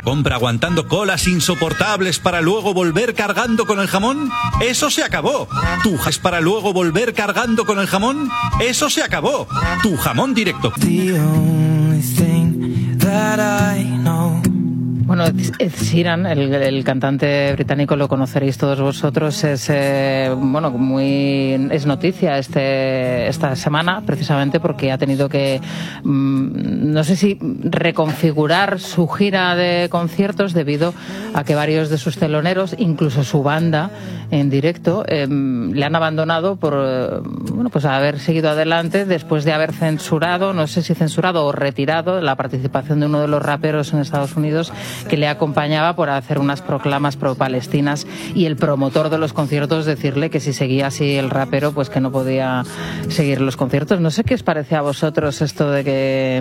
compra aguantando colas insoportables para luego volver cargando con el jamón? ¡Eso se acabó! ¿Tu es para luego volver cargando con el jamón? ¡Eso se acabó! Tu Jamón Directo. Bueno, Ed Sheeran, el cantante británico, lo conoceréis todos vosotros, es es noticia esta semana, precisamente porque ha tenido que, no sé si reconfigurar su gira de conciertos debido a que varios de sus teloneros, incluso su banda en directo, le han abandonado por haber seguido adelante después de haber censurado, no sé si censurado o retirado la participación de uno de los raperos en Estados Unidos que le acompañaba por hacer unas proclamas pro-palestinas, y el promotor de los conciertos decirle que si seguía así el rapero, pues que no podía seguir los conciertos. No sé qué os parece a vosotros esto de que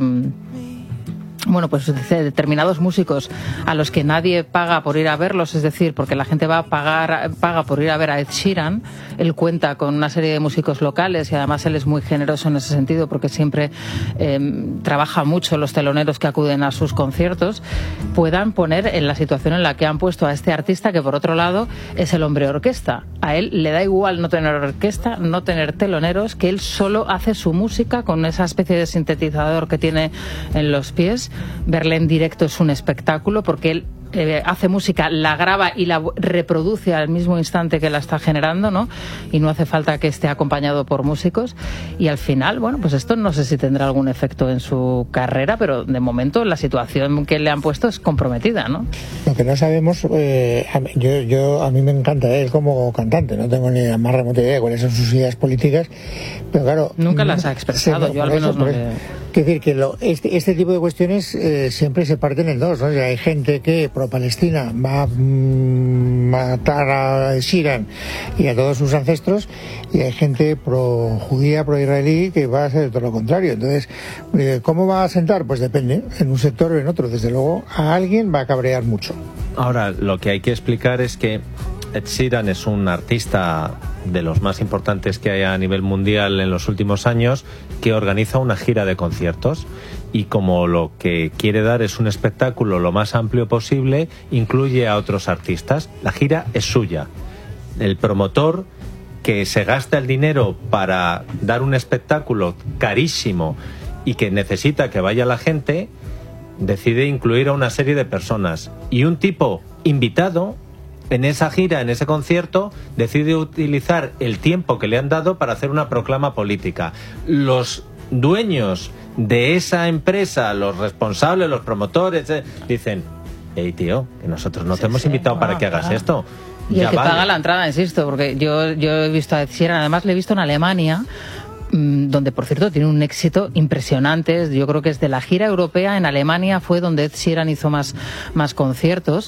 determinados músicos a los que nadie paga por ir a verlos, es decir, porque la gente paga por ir a ver a Ed Sheeran. Él cuenta con una serie de músicos locales y además él es muy generoso en ese sentido porque siempre trabaja mucho los teloneros que acuden a sus conciertos, puedan poner en la situación en la que han puesto a este artista, que por otro lado es el hombre orquesta. A él le da igual no tener orquesta, no tener teloneros, que él solo hace su música con esa especie de sintetizador que tiene en los pies. Verle en directo es un espectáculo porque él hace música, la graba y la reproduce al mismo instante que la está generando, ¿no? Y no hace falta que esté acompañado por músicos. Y al final, esto no sé si tendrá algún efecto en su carrera, pero de momento la situación que le han puesto es comprometida, ¿no? Lo que no sabemos, a mí me encanta él como cantante, no tengo ni la más remota idea de cuáles son sus ideas políticas, pero claro... Nunca las ha expresado, yo al menos no le... Quiero decir que este tipo de cuestiones siempre se parten en dos, ¿no? O sea, hay gente que pro-Palestina va a matar a Sheeran y a todos sus ancestros, y hay gente pro-judía, pro-israelí que va a hacer todo lo contrario. Entonces, ¿cómo va a sentar? Pues depende, en un sector o en otro. Desde luego, a alguien va a cabrear mucho. Ahora, lo que hay que explicar es que Ed Sheeran es un artista de los más importantes que hay a nivel mundial en los últimos años, que organiza una gira de conciertos, y como lo que quiere dar es un espectáculo lo más amplio posible, incluye a otros artistas. La gira es suya. El promotor, que se gasta el dinero para dar un espectáculo carísimo y que necesita que vaya la gente, decide incluir a una serie de personas, y un tipo invitado en esa gira, en ese concierto, decide utilizar el tiempo que le han dado para hacer una proclama política. Los dueños de esa empresa, los responsables, los promotores, dicen: hey tío, que nosotros no te hemos invitado para que hagas esto. Y el que paga la entrada, insisto, porque yo he visto a Ed Sheeran, además le he visto en Alemania, donde por cierto tiene un éxito impresionante. Yo creo que es de la gira europea, en Alemania fue donde Ed Sheeran hizo más conciertos.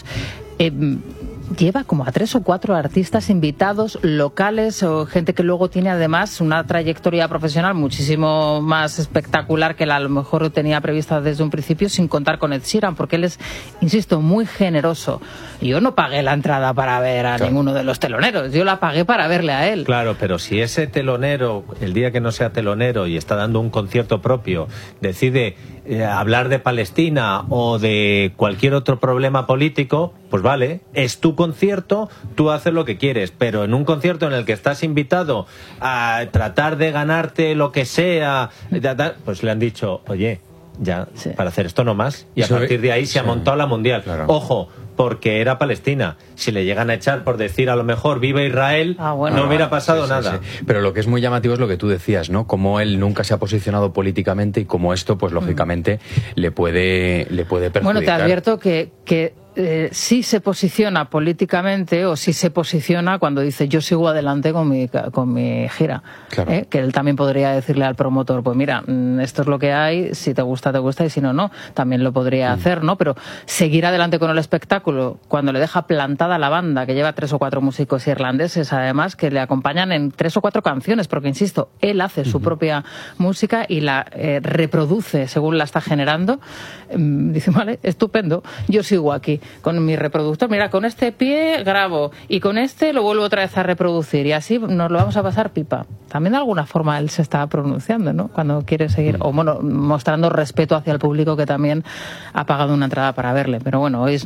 Lleva como a 3 o 4 artistas invitados locales, o gente que luego tiene además una trayectoria profesional muchísimo más espectacular que a lo mejor tenía prevista desde un principio, sin contar con Ed Sheeran, porque él es, insisto, muy generoso. Yo no pagué la entrada para ver a ninguno de los teloneros, yo la pagué para verle a él. Claro, pero si ese telonero, el día que no sea telonero y está dando un concierto propio, decide hablar de Palestina o de cualquier otro problema político, pues vale, es tu concierto, tú haces lo que quieres, pero en un concierto en el que estás invitado a tratar de ganarte lo que sea, pues le han dicho: oye, ya, para hacer esto no más, y a partir de ahí se ha montado la mundial. Claro. Ojo, porque era Palestina. Si le llegan a echar por decir a lo mejor viva Israel, no hubiera pasado nada. Sí. Pero lo que es muy llamativo es lo que tú decías, ¿no? Como él nunca se ha posicionado políticamente, y como esto, pues lógicamente le pude perjudicar. Bueno, te advierto que sí se posiciona políticamente, o sí se posiciona cuando dice: yo sigo adelante con mi gira. Claro. Que él también podría decirle al promotor: pues mira, esto es lo que hay, si te gusta, y si no, no. También lo podría hacer, ¿no? Pero seguir adelante con el espectáculo cuando le deja plantada la banda, que lleva 3 o 4 músicos irlandeses, además, que le acompañan en 3 o 4 canciones, porque insisto, él hace su propia música y la reproduce según la está generando. Dice: vale, estupendo, yo sigo aquí con mi reproductor, mira, con este pie grabo y con este lo vuelvo otra vez a reproducir, y así nos lo vamos a pasar pipa. También de alguna forma él se está pronunciando, ¿no? Cuando quiere seguir, o mostrando respeto hacia el público que también ha pagado una entrada para verle. Pero bueno, hoy es